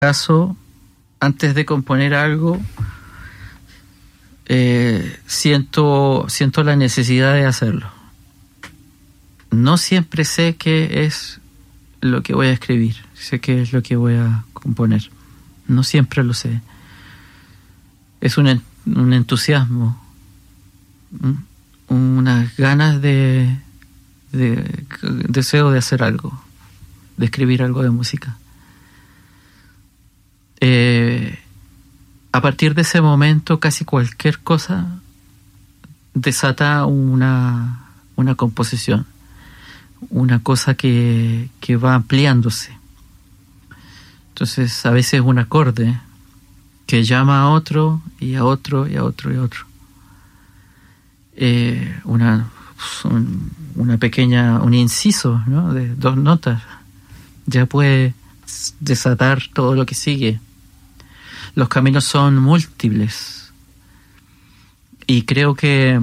caso, antes de componer algo, siento la necesidad de hacerlo. No siempre sé qué es lo que voy a escribir, sé qué es lo que voy a componer. No siempre lo sé. Es un entusiasmo, unas ganas de deseo de hacer algo, de escribir algo de música. A partir de ese momento, casi cualquier cosa desata una composición, una cosa que va ampliándose. Entonces, a veces un acorde que llama a otro y a otro y a otro y a otro. Un inciso, ¿no?, de 2 notas ya puede desatar todo lo que sigue. Los caminos son múltiples y creo que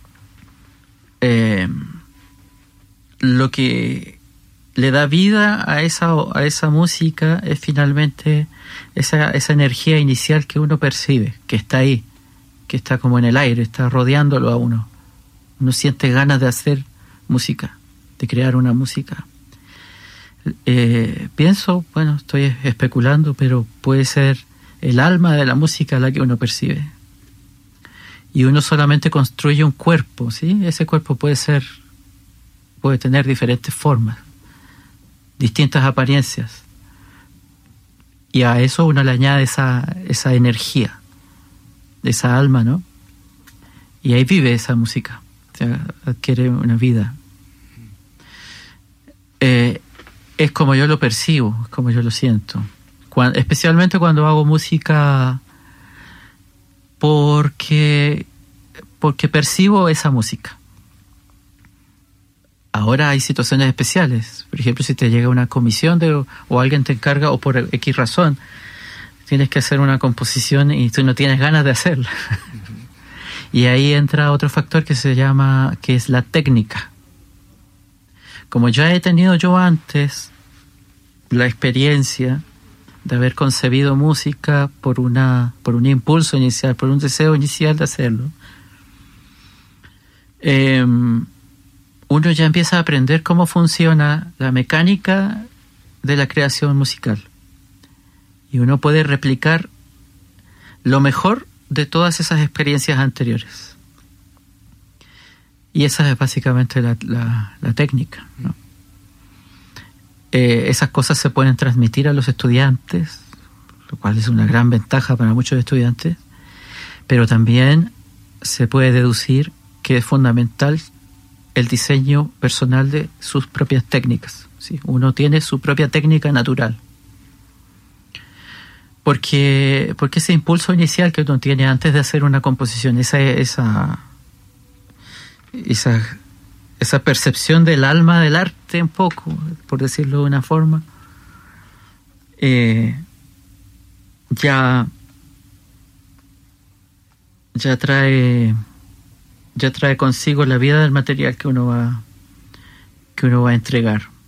lo que le da vida a esa música es finalmente esa energía inicial que uno percibe, que está ahí, que está como en el aire, está rodeándolo a uno. Uno siente ganas de hacer música, de crear una música. Pienso, bueno, estoy especulando, pero puede ser el alma de la música la que uno percibe. Y uno solamente construye un cuerpo, ¿sí? Ese cuerpo puede tener diferentes formas, distintas apariencias. Y a eso uno le añade esa energía, esa alma, ¿no? Y ahí vive esa música, o sea, adquiere una vida. Es como yo lo percibo, es como yo lo siento. Especialmente cuando hago música porque percibo esa música. Ahora hay situaciones especiales. Por ejemplo, si te llega una comisión o alguien te encarga, o por X razón, tienes que hacer una composición y tú no tienes ganas de hacerla. Y ahí entra otro factor que es la técnica. Como ya he tenido yo antes la experiencia de haber concebido música por un impulso inicial, por un deseo inicial de hacerlo, uno ya empieza a aprender cómo funciona la mecánica de la creación musical. Y uno puede replicar lo mejor de todas esas experiencias anteriores. Y esa es básicamente la técnica, ¿no? Esas cosas se pueden transmitir a los estudiantes, lo cual es una gran ventaja para muchos estudiantes, pero también se puede deducir que es fundamental el diseño personal de sus propias técnicas, ¿sí? Uno tiene su propia técnica natural. Porque ese impulso inicial que uno tiene antes de hacer una composición, esa percepción del alma del arte, un poco, por decirlo de una forma, ya trae consigo la vida del material que uno va a entregar.